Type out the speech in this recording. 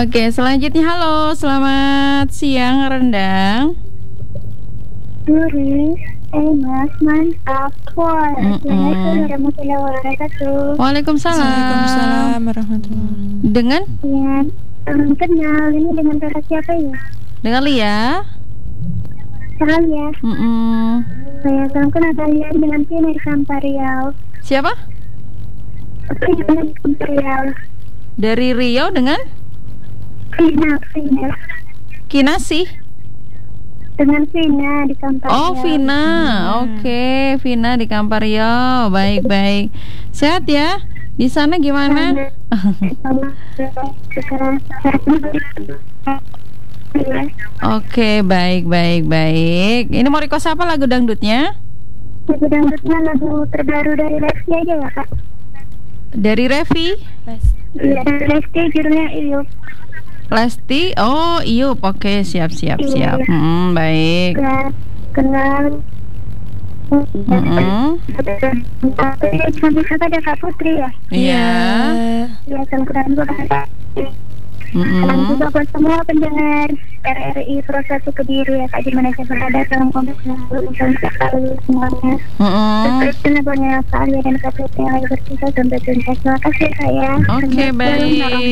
Oke, selanjutnya halo, selamat siang Rendang. Duri, Mas, mantap. Assalamualaikum warahmatullahi wabarakatuh. Waalaikumsalam. Waalaikumsalam warahmatullahi. Dengan? Ya, kenal. Ini dengan kakak siapa ya? Dengan Lia. Salam ya. Saya salam kenal kalian dengan Tina di Kampariau. Siapa? Tina di Kampariau. Dari Riau dengan? Vina. Kinasi. Dengan Vina di Kampariau. Oh, Vina. Oke, Vina di Kampariau. Baik. Sehat ya? Di sana gimana? Oke, baik. Ini mau request apa lagu dangdutnya? Lagu dangdutnya lagu terbaru dari Lesti aja ya, Kak? Dari Revi? Iya, dari Lesti, judulnya Iyup. Lesti, oh Iyup, oke, siap. Baik. Ya, kenal. Sampai kakak ada Kak Putri ya? Iya. Ya, salam kenal juga Kak. Salam juga buat semua pendengar RRI Pro 1 Kediri ya Kak. Gimana saya berada dalam konteks salam sekali semuanya. Terus buatnya Kak Alia dan Kak Putri yang lagi berpisah sampai jumpa. Terima kasih Kak ya. Oke, baik.